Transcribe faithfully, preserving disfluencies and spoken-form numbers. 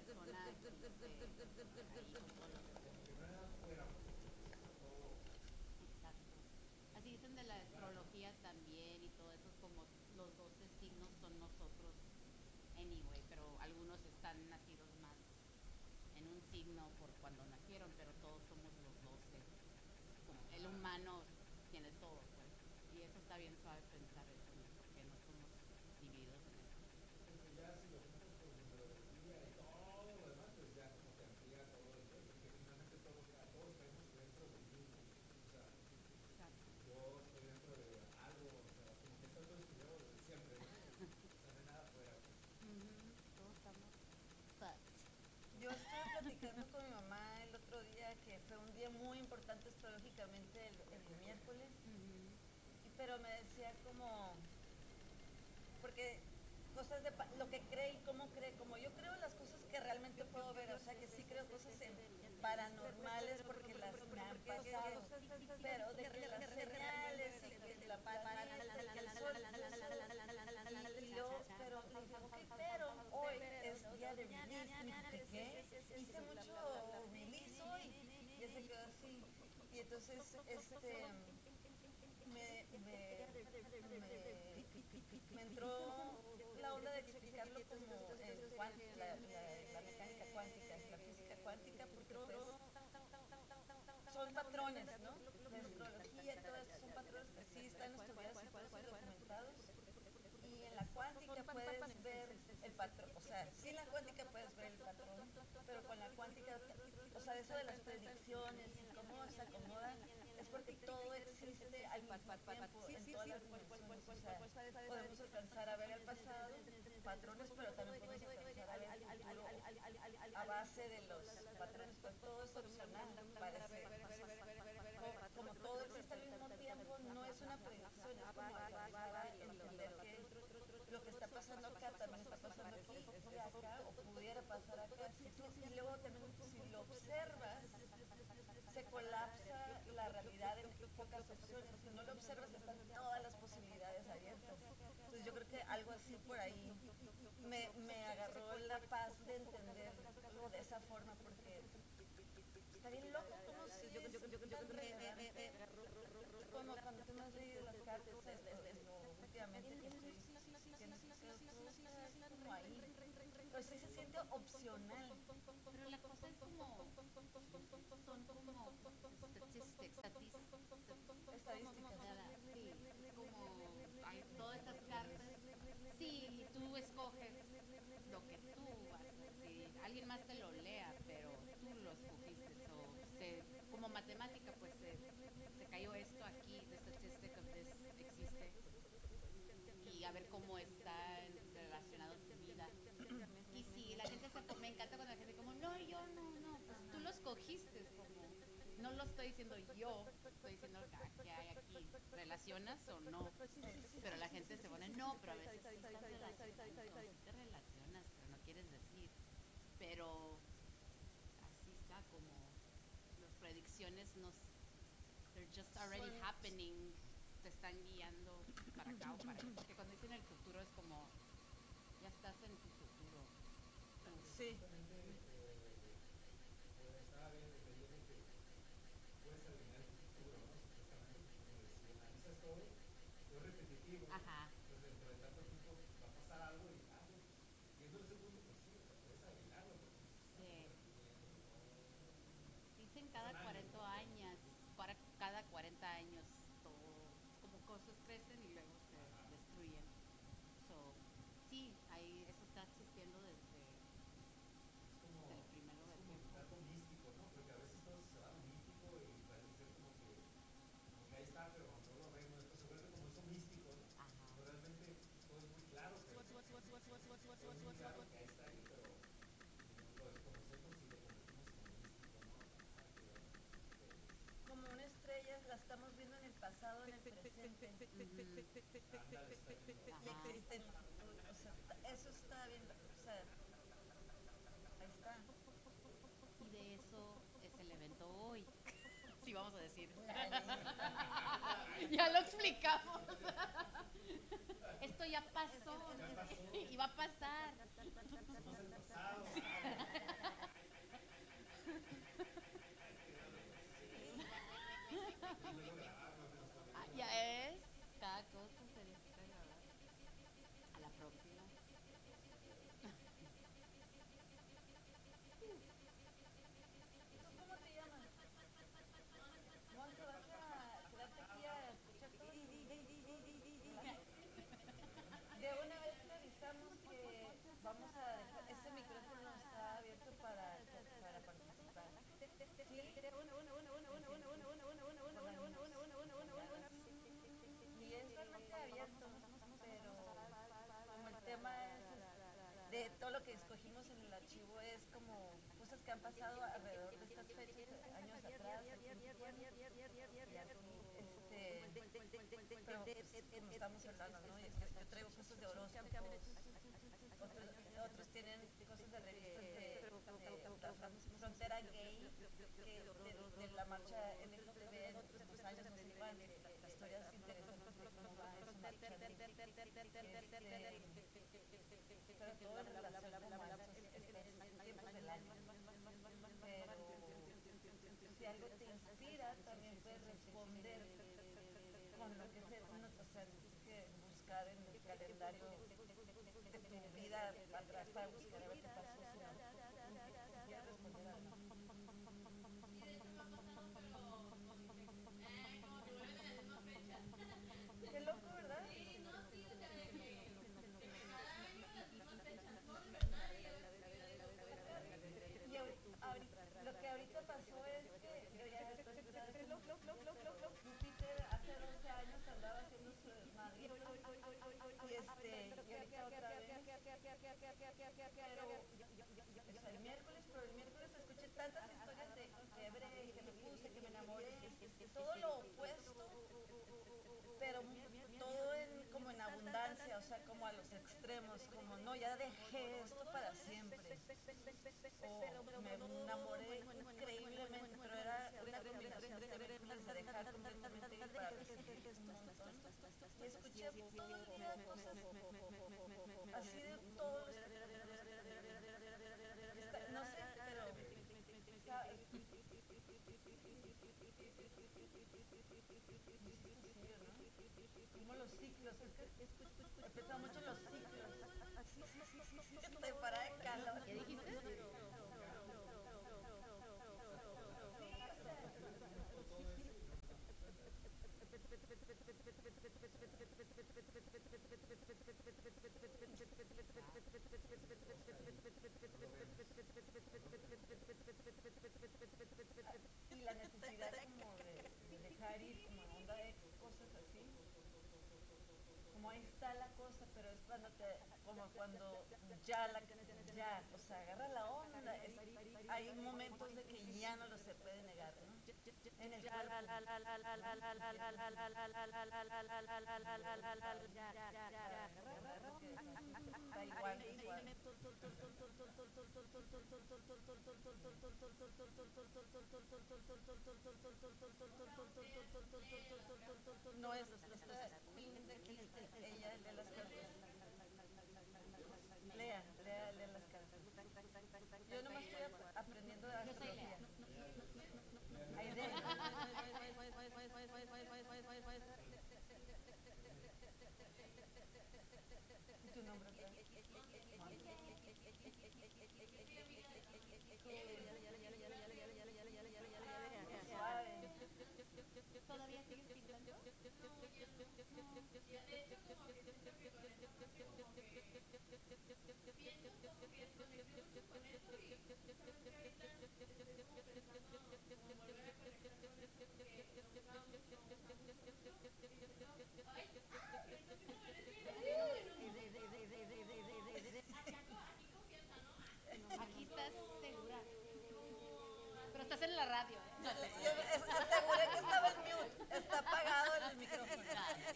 personas este, ahí con todos los... Como que no era afuera, pues, está todo. Exacto. Así dicen de la astrología también y todo eso, es como los doce signos son nosotros anyway, pero algunos están nacidos más en un signo por cuando nacieron, pero todos somos los doce. Como el humano tiene todo, pues. Y eso está bien suave pensar eso, en por qué no somos divididos en eso. Sí, pues ya si lo juntas con numerología y todo lo demás, pues ya como que amplía todo el rollo, porque finalmente todos, todos caemos dentro del mismo. O sea, Exacto. yo estoy dentro de algo, o sea, como que está todo estudiado desde siempre, ¿no? Y, o sea, no hay nada afuera, pues. Uh-huh. Todos estamos fucked. Yo estuve platicando con mi mamá el otro día que fue un día muy importante astrológicamente el, el miércoles, Uh-huh. y, pero me decía como, porque cosas de pa- lo que cree y cómo cree, como yo creo las cosas que realmente puedo ver, o sea que sí creo cosas en paranormales porque las me han pasado, pero de que las señales y que la panal, que el sol puso, y yo, pero le dije, ok, pero hoy es día de release, y me dije, ¿qué? Hice mucho release hoy, y se quedó así, y entonces, este, me, me, me, me entró la onda de explicarlo como el cuan- la, la, la mecánica cuántica, la física cuántica, porque pues son patrones, ¿no? La astrología, todo esto son patrones que sí están estudiados y todos y documentados. Y en la cuántica puedes ver el patrón, o sea, sin la cuántica puedes ver el patrón, pero con la cuántica, o sea, eso de las predicciones y cómo se acomodan, es porque todo existe al mismo tiempo en todas las dimensiones, o sea, podemos alcanzar a ver el pasado, patrones, pero también podemos alcanzar a ver el futuro a base de los patrones, pues todo es opcional, parece. Como todo existe al mismo tiempo, no es una predicción, es como alcanzar a entender que lo que está pasando acá también está pasando aquí, y acá, o pudiera pasar acá. Si tú, y luego también, si lo observas, se colapsa la realidad en pocas opciones. Si no lo observas, están todas las posibilidades abiertas. Entonces yo creo que algo así por ahí me, me agarró la paz de entenderlo de esa forma, porque está bien loco como si es tan relevante. Como cuando tú me has leído las cartas, esto, esto, últimamente que estoy sintiendo que todo está como ahí. Pero sí se siente opcional. Pero la cosa es como, son como statistics, statis, stat- Estadísticas. nada, sí, es como, hay todas estas cartas, sí, y tú escoges lo que tú vas a decir, alguien más te lo lea, pero tú lo escogiste, so, se, como matemática, pues se, se cayó esto aquí, the statistic of this existe, y a ver cómo está en- relacionado tu vida. Y sí, la gente se... Me encanta cuando la gente como, no, yo no, no, pues tú lo escogiste, es como... No lo estoy diciendo yo, estoy diciendo ah, qué hay aquí, ¿relacionas o no? Pero la gente se pone, no, pero a veces sí estás relacionando, sí te relacionas, pero no quieres decir. Pero así está, como las predicciones nos... They're just already Son, happening, te están guiando para acá o para allá. Porque cuando dicen el futuro es como, ya estás en tu futuro, tú. Pues sí. justamente eh, pues, estaba ve- leyendo que puedes adivinar tu futuro, ¿no? Supuestamente, así como de si analizas todo, todo es repetitivo, Ajá, pues dentro de tanto tiempo va a pasar algo y, ah, pues, viendo ese punto, pues sí, o sea, puedes adivinarlo porque pues, se está como sí. repitiendo y todo. Dicen Pasan cada años, ¿no? cuarenta Pero, años, para cada cuarenta años todo, como cosas crecen y luego se ajá. destruyen. So, sí, ahí eso está existiendo desde, Es desde el como, primero es de como tiempo. algo místico, ¿no? Porque a veces todo se va a lo místico y parece ser como que, como que ahí está, pero no lo vemos. Entonces se vuelve como eso místico, ¿no? Ajá. Pero realmente todo es muy claro que ahí está. Todo es muy claro que ahí está ahí, pero lo desconocemos y lo convertimos en lo místico, ¿no? Ah, que realmente no sucede. Como una estrella la estamos viendo en el pasado, en el presente. Ujú. Ándale, está bien Y loco. Ajá. existen, o sea, eso está bien, o sea, ahí está. Y de eso es el evento hoy. Sí, vamos a decir. Ay, Ya lo explicamos. Esto ya pasó Ya pasó. y va a pasar. Somos el pasado. Ah, tema es, es de todo lo que escogimos en el archivo es como cosas que han pasado alrededor de estas fechas, años atrás, este, pero pues, como estamos hablando, ¿no? Yo, yo traigo cosas de horóscopos, otros, otros tienen cosas de revistas de, de, de la frontera gay, que de, de la marcha L G B T en los años no sé cuántos, historias interesantes de cómo va esa marcha, este, pero todo en relación como a estos, estos tiempos del año. Pero si algo te inspira, también puedes responder con lo que se, uno, o sea, tienes que buscar en el calendario de tu vida atrás para buscar a ver qué pasó, si no, no puedes responder a nada. Qué loco, ¿verdad? Y ahorita, lo que ahorita pasó es que yo ya después de Júpiter hace doce años andaba haciendo su desmadre y este y ahorita otra vez pero o sea, el miércoles pero el miércoles escuché tantas historias de fiebre y que me puse, que me enamoré, todo lo opuesto, pero todo en, como en abundancia, o sea, como a los extremos, como no, ya dejé esto para siempre, o me enamoré increíblemente, pero era una combinación de películas de dejar completamente ir para recibir un montón, y escuché puras cosas así de todos los, no sé, pero está, como los ciclos, es que he pensado mucho en los ciclos. Estoy para de calor. ¿Qué dijiste? Y la necesidad como de dejar ir, como onda de cosas así. Como ahí está la cosa, pero es cuando te, como cuando ya la, ya, o sea, agarra la onda, es, hay momentos de que ya no lo se puede negar, ¿no? En el cuerpo. Da igual, da igual. No es esta pin de aquí, ella lee las cartas. Lea, lea, lea las cartas. Yo nomás estoy ap aprendiendo de astrología. Aide. ¿Y tu nombre otra vez? ¿Todavía sigues pintando? Aquí estás segura. Pero estás en la radio, ¿eh? Yo aseguré que estaba en mute, está apagado el micrófono.